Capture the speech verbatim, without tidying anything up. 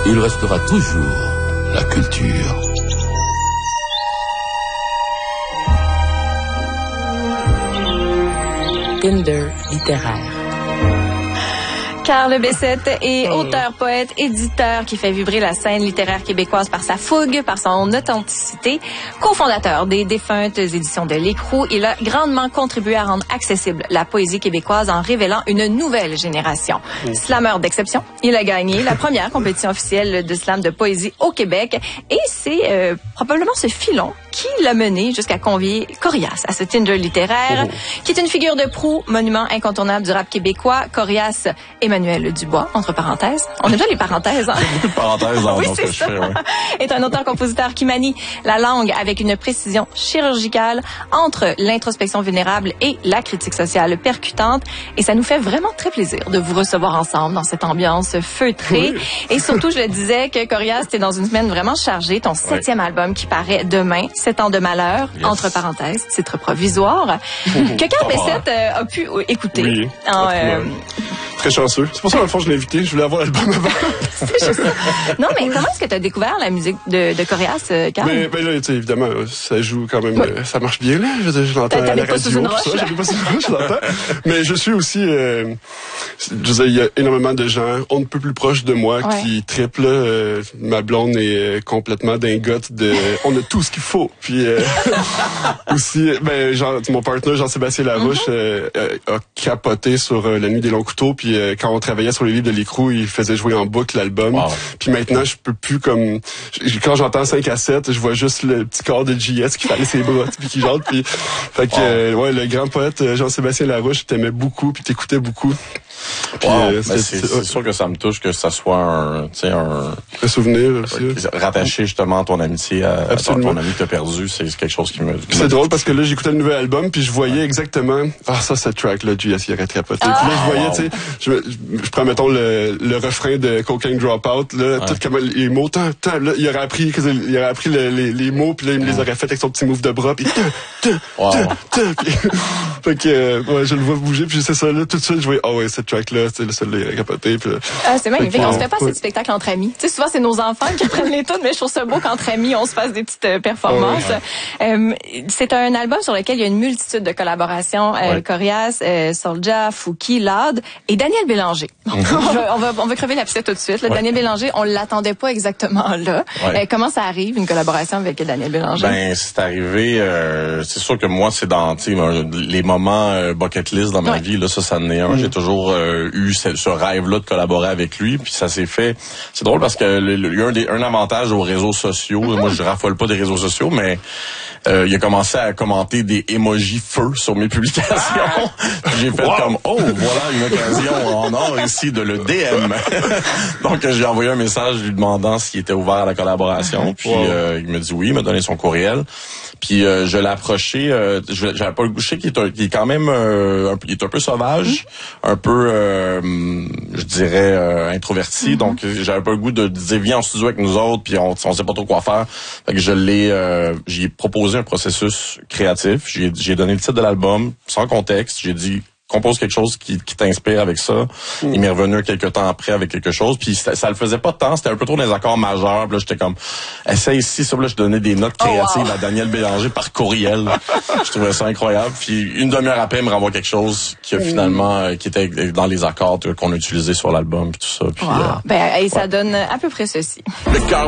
il restera toujours la culture. Tinder littéraire. Carl Bessette est auteur, poète, éditeur qui fait vibrer la scène littéraire québécoise par sa fougue, par son authenticité. Cofondateur des défuntes éditions de l'Écrou, il a grandement contribué à rendre accessible la poésie québécoise en révélant une nouvelle génération. Oui. Slameur d'exception, il a gagné la première compétition officielle de slam de poésie au Québec et c'est euh, probablement ce filon qui l'a mené jusqu'à convier Corias à ce Tinder littéraire, oh. qui est une figure de proue, monument incontournable du rap québécois. Corias Emmanuel Dubois, entre parenthèses. On aime bien les parenthèses, hein? Beaucoup de parenthèses dans oui, ce que je fais, ouais. Est un auteur-compositeur qui manie la langue avec une précision chirurgicale entre l'introspection vulnérable et la critique sociale percutante. Et ça nous fait vraiment très plaisir de vous recevoir ensemble dans cette ambiance feutrée. Oui. Et surtout, je le disais que Corias, t'es dans une semaine vraiment chargée. Ton septième oui. album qui paraît demain, Sept ans de malheur, yes. entre parenthèses, titre provisoire, que Carl Bessette euh, a pu écouter. Oui. En, euh, Très chanceux. C'est pour ça, dans le fond, je l'ai invité. Je voulais avoir l'album avant. C'est juste ça. Non, mais comment est-ce que tu as découvert la musique de, de Corias, euh, Carl? Mais, ben là, tu sais, évidemment, ça joue quand même, oui. euh, ça marche bien, là. Je, je l'entends à la radio. Pas sous une roche, ça. J'habite pas sous une roche, je l'entends. Mais je suis aussi, euh, je sais, il y a énormément de gens, on ne peut plus proche de moi, ouais. qui triplent, euh, ma blonde est euh, complètement dingote de, on a tout ce qu'il faut. Puis, euh, aussi, ben, genre, mon partenaire, Jean-Sébastien Larouche, mm-hmm. euh, a capoté sur euh, La Nuit des Longs Couteaux, puis euh, quand on travaillait sur les livres de l'Écrou, il faisait jouer en boucle l'album. Wow. Puis maintenant, je peux plus comme... Quand j'entends cinq à sept, je vois juste le petit corps de J S qui fallait ses bras, puis qui chante. Puis, fait que, wow. euh, ouais, le grand poète Jean-Sébastien Larouche t'aimait beaucoup, puis t'écoutais beaucoup. Puis, wow, euh, c'est, c'est, c'est sûr que ça me touche que ça soit un, tu sais, un, un souvenir aussi. Rattaché justement à ton amitié, à, à ton, ton ami que t'as perdu, c'est quelque chose qui me. Qui c'est me drôle parce que là j'écoutais le nouvel album puis je voyais ouais. exactement, ah ça cette track là, J S il aurait capoté. Ah, puis là je voyais, wow. tu sais, je, je prends mettons le, le refrain de Cocaine Dropout là, ouais. tout comme les mots, tant, tant, là il aurait appris, il aurait appris le, les, les mots puis là il me les aurait fait avec son petit move de bras puis. Wow. Fait que euh, ouais, je le vois bouger puis c'est ça là tout de suite je voyais, ah oh, ouais cette track là, c'est le seul capoté. Puis, ah, c'est magnifique. On se fait pas assez de spectacles entre amis. Tu sais, souvent, c'est nos enfants qui prennent les tunes, mais je trouve ça beau qu'entre amis, on se fasse des petites euh, performances. Ouais. Euh, c'est un album sur lequel il y a une multitude de collaborations. Euh, ouais. Corias, euh, Soulja, Fouki, Lard et Daniel Bélanger. Mm-hmm. on, va, on, va, on va crever l'abcès tout de suite. Là, ouais. Daniel Bélanger, on l'attendait pas exactement là. Ouais. Euh, comment ça arrive, une collaboration avec Daniel Bélanger? Ben, c'est arrivé... Euh, c'est sûr que moi, c'est dans les moments euh, bucket list dans ma ouais. vie. Là, ça, ça en est un. Mm-hmm. J'ai toujours euh, eu ce, ce rêve-là de collaborer avec lui, puis ça s'est fait. C'est drôle parce que il y a un, des, un avantage aux réseaux sociaux. Mm-hmm. Moi, je raffole pas des réseaux sociaux, mais euh, il a commencé à commenter des emojis feu sur mes publications. Ah! J'ai fait wow. comme oh voilà une occasion en or ici de le D M. Donc j'ai envoyé un message lui demandant s'il était ouvert à la collaboration. Puis wow. euh, il me dit oui, il m'a donné son courriel. Puis euh, je l'ai approché, euh, j'avais pas le goût, je sais qu'il est, un, qu'il est quand même euh, un, il est un peu sauvage, mm. un peu, euh, je dirais, euh, introverti. Mm-hmm. Donc j'avais pas le goût de dire viens en studio avec nous autres, puis on, on sait pas trop quoi faire. Fait que je l'ai, euh, j'ai proposé un processus créatif. J'ai, j'ai donné le titre de l'album sans contexte. J'ai dit compose quelque chose qui, qui t'inspire avec ça. Mm. Il m'est revenu quelques temps après avec quelque chose. Puis ça, ça le faisait pas tant. C'était un peu trop des accords majeurs. Puis là, j'étais comme, essaye ici. Ça, là, je donnais des notes créatives oh, wow. à Daniel Bélanger par courriel. Je trouvais ça incroyable. Puis une demi-heure après, il me renvoie quelque chose qui a finalement, euh, qui était dans les accords qu'on a utilisés sur l'album. Puis tout ça. Puis, wow. euh, ben, et ça ouais. donne à peu près ceci.